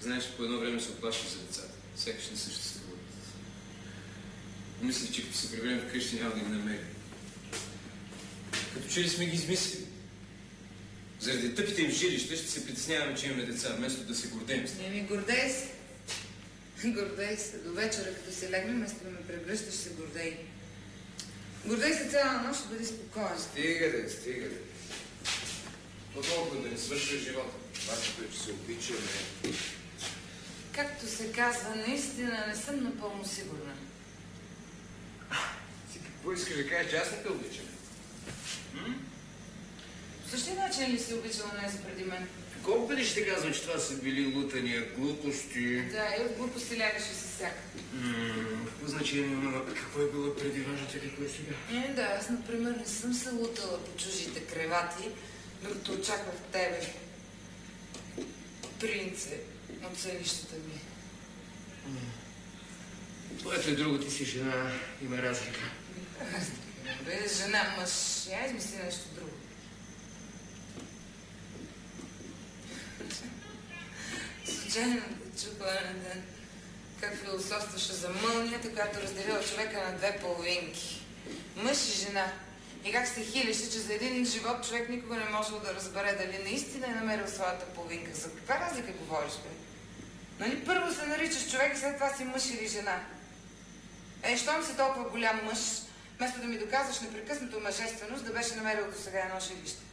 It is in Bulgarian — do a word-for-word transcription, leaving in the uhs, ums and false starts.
Знаеш, по едно време се оплашвах за децата. Сякаш не съществуват. Мислих, че като се приберем вкъщи няма да ги намерим. Като че ли сме ги измислили? Заради тъпите им жилища ще се притесняваме, че имаме деца, вместо да се гордеем с. Не ми гордей се. Гордей се. До вечера, като се легнем, вместо да ме прегръщаш, се гордей. Гордей се цяла нощ, бъди спокоен. Стига де, стига де. По-толкова да не свършва живота. Важното е, че се обичаме. Както се казва, наистина не съм напълно сигурна. Ти какво искаш да кажеш, че аз не те обичам? По същия начин ли си обичала нея за преди мен? Колко пъти ще казвам, че това са били лутания, глупости? Да, и от глупости лягаш и се всяка. Какво значение има? Какво е било преди важното и какво е сега? Е, да, аз, например, не съм се лутала по чужите кревати, докато очаквах тебе, принце, от селищата ми. Твоето е друго, ти си жена, има разлика. Разлика, бе, жена, мъж, я измисли нещо друго. Случайно да чуха на ден как философстваше за мълнията, която разделила човека на две половинки. Мъж и жена. И как се хилеше, че за един живот човек никога не можел да разбере дали наистина е намерил своята половинка. За каква разлика говориш, бе? Нали първо се наричаш човек и след това си мъж или жена? Е, щом си толкова голям мъж, вместо да ми доказваш непрекъснато мъжественост, да беше намерил до сега едно жилище.